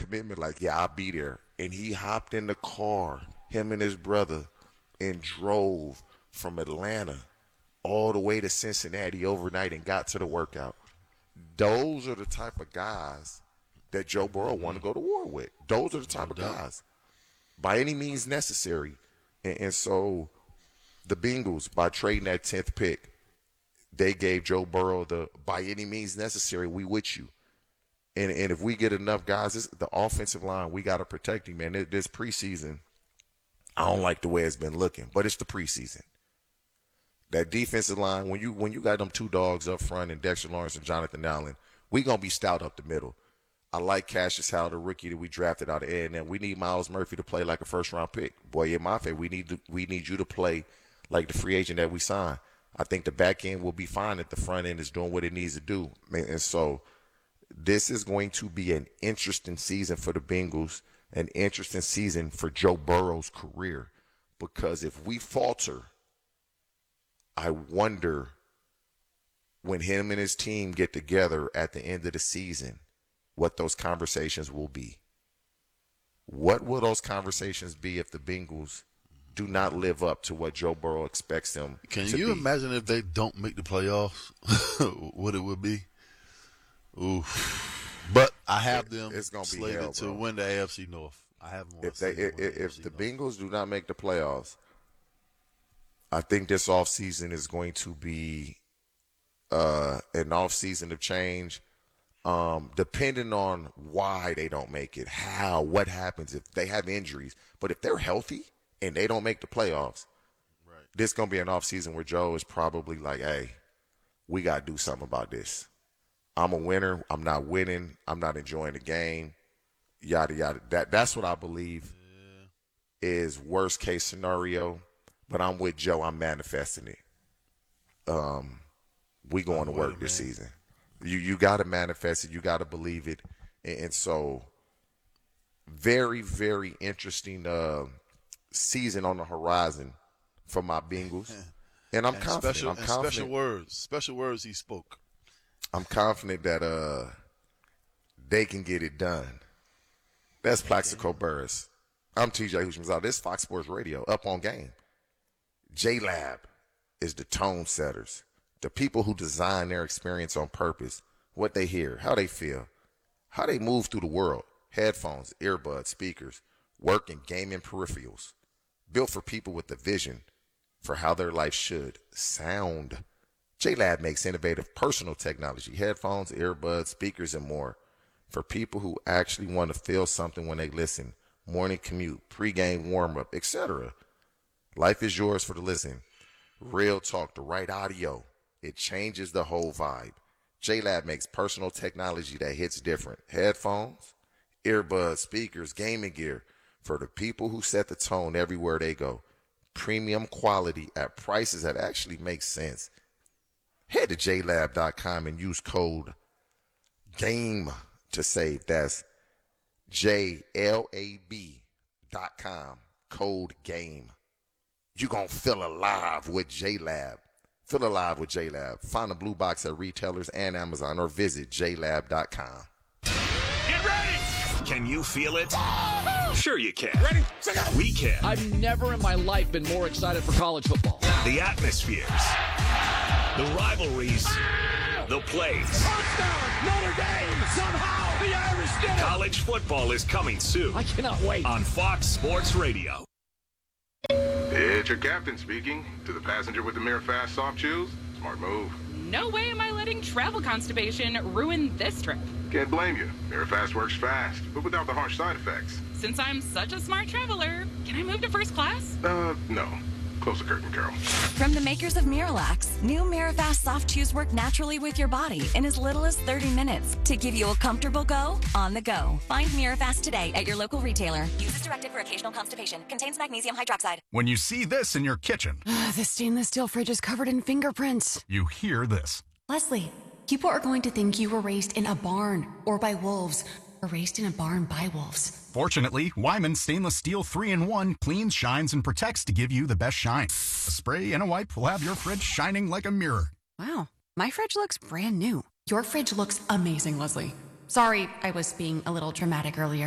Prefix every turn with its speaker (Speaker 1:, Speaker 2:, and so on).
Speaker 1: commitment, like, yeah, I'll be there. And he hopped in the car, him and his brother, and drove from Atlanta all the way to Cincinnati overnight and got to the workout. Those are the type of guys that Joe Burrow want to go to war with. Those are the type of guys, by any means necessary. And so the Bengals, by trading that 10th pick, they gave Joe Burrow the by any means necessary, we with you. And if we get enough guys, the offensive line, we got to protect him, man. This preseason, I don't like the way it's been looking, but it's the preseason. That defensive line, when you got them two dogs up front and Dexter Lawrence and Jonathan Allen, we going to be stout up the middle. I like Cassius Howell, the rookie that we drafted out of A&M. We need Myles Murphy to play like a first-round pick. Boy, in my favor, we need you to play like the free agent that we signed. I think the back end will be fine if the front end is doing what it needs to do. And so this is going to be an interesting season for the Bengals, an interesting season for Joe Burrow's career. Because if we falter, I wonder when him and his team get together at the end of the season, what those conversations will be. What will those conversations be if the Bengals do not live up to what Joe Burrow expects them to be?
Speaker 2: Can you imagine if they don't make the playoffs, what it would be? Ooh. But I have them
Speaker 1: it's gonna be
Speaker 2: slated
Speaker 1: hell,
Speaker 2: to win the AFC North. I have them.
Speaker 1: If the Bengals do not make the playoffs, I think this offseason is going to be an offseason of change. Depending on why they don't make it, what happens if they have injuries. But if they're healthy and they don't make the playoffs, right, this is going to be an offseason where Joe is probably like, hey, we got to do something about this. I'm a winner. I'm not winning. I'm not enjoying the game. Yada, yada. That's what I believe is worst case scenario. But I'm with Joe. I'm manifesting it. We going to work this season. You got to manifest it. You got to believe it. And so very, very interesting season on the horizon for my Bengals. And I'm confident.
Speaker 2: Special words he spoke.
Speaker 1: I'm confident that they can get it done. That's Plaxico Burress. I'm TJ Hushmanzada. This is Fox Sports Radio, Up on Game. J-Lab is the tone setters. The people who design their experience on purpose, what they hear, how they feel, how they move through the world. Headphones, earbuds, speakers, work and gaming peripherals. Built for people with a vision for how their life should sound. J-Lab makes innovative personal technology, headphones, earbuds, speakers, and more for people who actually want to feel something when they listen. Morning commute, pregame warm-up, etc. Life is yours for the listen. Real talk, the right audio. It changes the whole vibe. J-Lab makes personal technology that hits different. Headphones, earbuds, speakers, gaming gear for the people who set the tone everywhere they go. Premium quality at prices that actually make sense. Head to jlab.com and use code GAME to save. That's JLAB.com. Code GAME. You're going to feel alive with J-Lab. Feel alive with J-Lab. Find the blue box at retailers and Amazon or visit jlab.com.
Speaker 3: Get ready! Can you feel it? Sure you can. Ready? We can.
Speaker 4: I've never in my life been more excited for college football.
Speaker 3: The atmospheres, the rivalries, the plays.
Speaker 4: Touchdown! Notre Dame! Somehow the Irish did it!
Speaker 3: College football is coming soon.
Speaker 4: I cannot wait.
Speaker 3: On Fox Sports Radio.
Speaker 5: It's your captain speaking. To the passenger with the Mirror Fast soft chews, smart move.
Speaker 6: No way am I letting travel constipation ruin this trip.
Speaker 5: Can't blame you. Mirror Fast works fast, but without the harsh side effects.
Speaker 6: Since I'm such a smart traveler, can I move to first class?
Speaker 5: No. Close the curtain, Carol.
Speaker 7: From the makers of Miralax, new Mirafast soft chews work naturally with your body in as little as 30 minutes to give you a comfortable go on the go. Find Mirafast today at your local retailer. Use as directed for occasional constipation. Contains magnesium hydroxide.
Speaker 8: When you see this in your kitchen,
Speaker 9: the stainless steel fridge is covered in fingerprints.
Speaker 8: You hear this.
Speaker 9: Leslie, people are going to think you were raised in a barn or by wolves or raised in a barn by wolves.
Speaker 8: Fortunately, Wyman Stainless Steel 3-in-1 cleans, shines, and protects to give you the best shine. A spray and a wipe will have your fridge shining like a mirror.
Speaker 9: Wow, my fridge looks brand new. Your fridge looks amazing, Leslie. Sorry, I was being a little dramatic earlier.